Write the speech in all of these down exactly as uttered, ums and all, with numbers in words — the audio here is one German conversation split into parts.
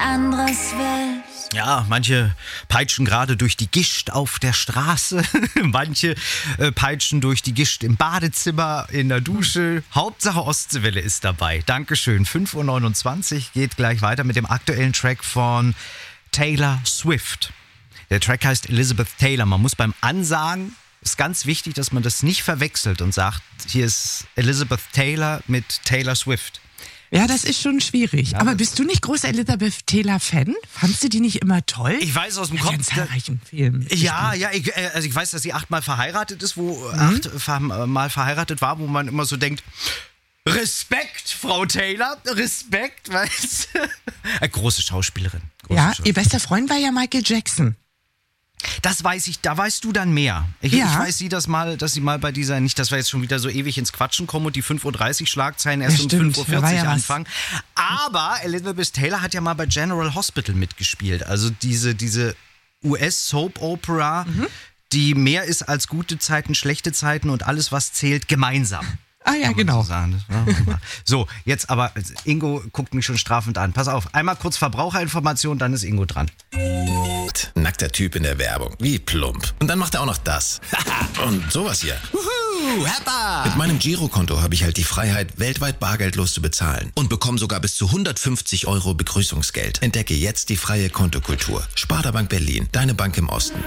anderes willst. Ja, manche peitschen gerade durch die Gischt auf der Straße, manche äh, peitschen durch die Gischt im Badezimmer, in der Dusche. Hauptsache Ostseewelle ist dabei. Dankeschön. fünf Uhr neunundzwanzig geht gleich weiter mit dem aktuellen Track von Taylor Swift. Der Track heißt Elizabeth Taylor. Man muss beim Ansagen, ist ganz wichtig, dass man das nicht verwechselt und sagt, hier ist Elizabeth Taylor mit Taylor Swift. Ja, das ist schon schwierig. Ja, Aber bist du nicht großer Elizabeth Taylor-Fan? Fandst du die nicht immer toll? Ich weiß aus dem Hat ja Kopf. in zahlreichen Filmen. Ja, ja, ich, äh, also ich weiß, dass sie achtmal verheiratet ist, wo Mhm. achtmal verheiratet war, wo man immer so denkt, Respekt, Frau Taylor, Respekt, weißt du? Äh, große Schauspielerin. Große Ja, Schauspielerin. ihr bester Freund war ja Michael Jackson. Das weiß ich, da weißt du dann mehr. Ich, Ja. ich weiß sie das mal, dass sie mal bei dieser, nicht, dass wir jetzt schon wieder so ewig ins Quatschen kommen und die fünf Uhr dreißig Schlagzeilen erst Ja, um stimmt. fünf Uhr Da war vierzig ja was. anfangen. Aber Elizabeth Taylor hat ja mal bei General Hospital mitgespielt. Also diese, diese U S-Soap-Opera, Mhm. die mehr ist als gute Zeiten, schlechte Zeiten und alles, was zählt, gemeinsam. Ah ja, Kann man genau. So, sagen. Das war mal. So, jetzt aber, Ingo guckt mich schon strafend an. Pass auf, einmal kurz Verbraucherinformation, dann ist Ingo dran. Nackter Typ in der Werbung. Wie plump. Und dann macht er auch noch das. Und sowas hier. Wuhu, Heppa! Mit meinem Girokonto habe ich halt die Freiheit, weltweit bargeldlos zu bezahlen. Und bekomme sogar bis zu hundertfünfzig Euro Begrüßungsgeld. Entdecke jetzt die freie Kontokultur. Sparda Bank Berlin, deine Bank im Osten.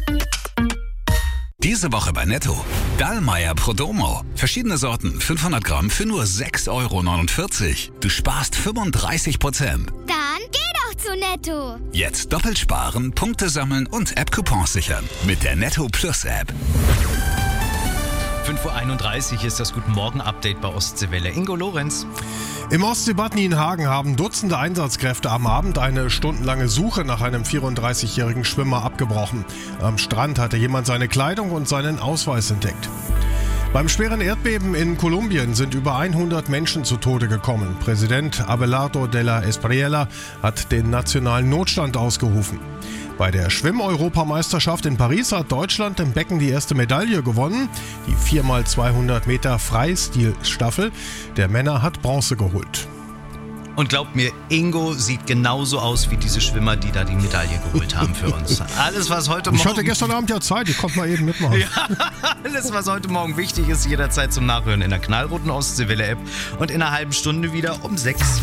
Diese Woche bei Netto. Dallmayr Prodomo. Verschiedene Sorten, fünfhundert Gramm für nur sechs Euro neunundvierzig. Du sparst fünfunddreißig Prozent. Dann geh doch zu Netto. Jetzt doppelt sparen, Punkte sammeln und App-Coupons sichern. Mit der Netto Plus App. fünf Uhr einunddreißig ist das Guten Morgen-Update bei Ostseewelle. Ingo Lorenz. Im Ostseebad Nienhagen haben Dutzende Einsatzkräfte am Abend eine stundenlange Suche nach einem vierunddreißigjährigen Schwimmer abgebrochen. Am Strand hatte jemand seine Kleidung und seinen Ausweis entdeckt. Beim schweren Erdbeben in Kolumbien sind über hundert Menschen zu Tode gekommen. Präsident Abelardo de la Espriella hat den nationalen Notstand ausgerufen. Bei der Schwimm-Europameisterschaft in Paris hat Deutschland im Becken die erste Medaille gewonnen. Die vier mal zweihundert Meter Freistilstaffel der Männer hat Bronze geholt. Und glaubt mir, Ingo sieht genauso aus wie diese Schwimmer, die da die Medaille geholt haben für uns. Alles, was heute Ich Morgen... hatte gestern Abend ja Zeit, ich konnte mal eben mitmachen. Ja, alles, was heute Morgen wichtig ist, jederzeit zum Nachhören in der knallroten Ostseewelle-App und in einer halben Stunde wieder um sechs.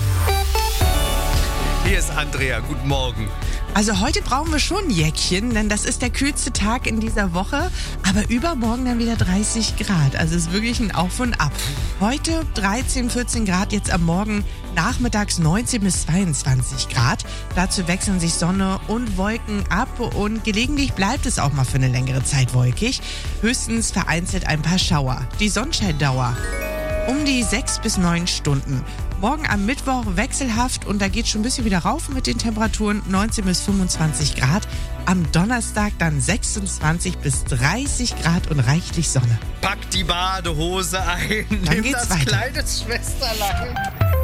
Hier ist Andrea, guten Morgen. Also heute brauchen wir schon ein Jäckchen, denn das ist der kühlste Tag in dieser Woche. Aber übermorgen dann wieder dreißig Grad. Also es ist wirklich ein Auf und Ab. Heute dreizehn, vierzehn Grad, jetzt am Morgen nachmittags neunzehn bis zweiundzwanzig Grad. Dazu wechseln sich Sonne und Wolken ab und gelegentlich bleibt es auch mal für eine längere Zeit wolkig. Höchstens vereinzelt ein paar Schauer. Die Sonnenscheindauer um die sechs bis neun Stunden. Morgen am Mittwoch wechselhaft und da geht schon ein bisschen wieder rauf mit den Temperaturen, neunzehn bis fünfundzwanzig Grad. Am Donnerstag dann sechsundzwanzig bis dreißig Grad und reichlich Sonne. Pack die Badehose ein, Dann nimm geht's das weiter. kleine Schwesterlein.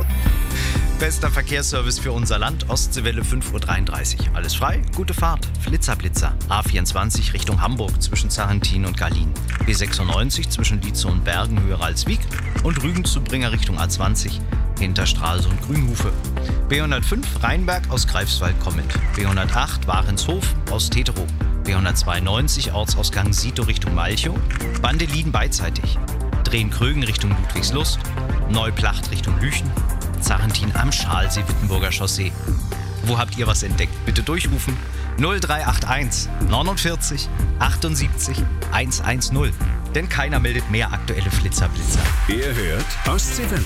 Bester Verkehrsservice für unser Land, Ostseewelle fünf Uhr dreiunddreißig. Alles frei, gute Fahrt. Flitzer-Blitzer. A vierundzwanzig Richtung Hamburg zwischen Sarrentin und Garlin. B sechsundneunzig zwischen Dietze und Bergen, Höhe Ralswiek. Und Rügen zu Bringer Richtung A zwanzig hinter Stralsund und Grünhufe. B hundertfünf Rheinberg aus Greifswald kommend. B hundertacht Warenshof aus Teterow. B hundertzweiundneunzig Ortsausgang Sito Richtung Malchow. Bandelin beidseitig. Drehen-Krögen Richtung Ludwigslust. Neuplacht Richtung Lüchen. Sarrentin am Schalsee-Wittenburger Chaussee. Wo habt ihr was entdeckt? Bitte durchrufen. null drei acht eins neunundvierzig achtundsiebzig hundertzehn. Denn keiner meldet mehr aktuelle Flitzer-Blitzer. Ihr hört Ostseewelle.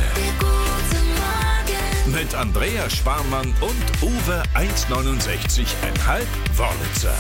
Guten Morgen. Mit Andrea Sparmann und Uwe eins neunundsechzig Komma fünf Wörlitzer.